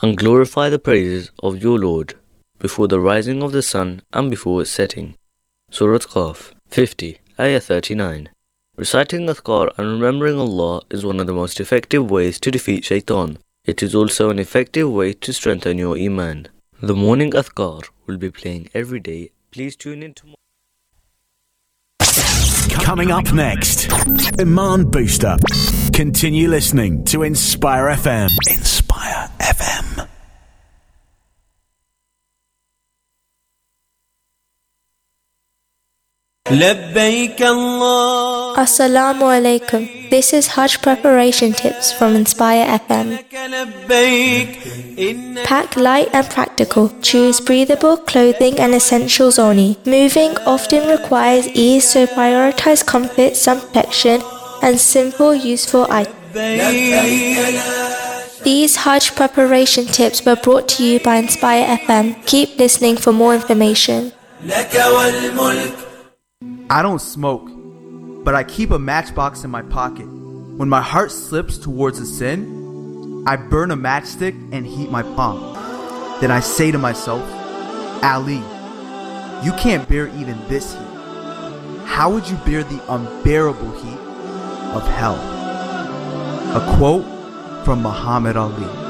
and glorify the praises of your Lord before the rising of the sun and before its setting. Surah Qaf 50, Ayah 39. Reciting Adhkar and remembering Allah is one of the most effective ways to defeat shaitan. It is also an effective way to strengthen your Iman. The morning Adhkar will be playing every day. Please tune in tomorrow. Coming up next, Iman Booster. Continue listening to Inspire FM. Inspire FM. Assalamu alaikum. This is Hajj preparation tips from Inspire FM. Pack light and practical. Choose breathable clothing and essentials only. Moving often requires ease, so prioritize comfort, sun protection, and simple, useful items. These Hajj preparation tips were brought to you by Inspire FM. Keep listening for more information. I don't smoke, but I keep a matchbox in my pocket. When my heart slips towards a sin, I burn a matchstick and heat my palm. Then I say to myself, Ali, you can't bear even this heat. How would you bear the unbearable heat of hell? A quote from Muhammad Ali.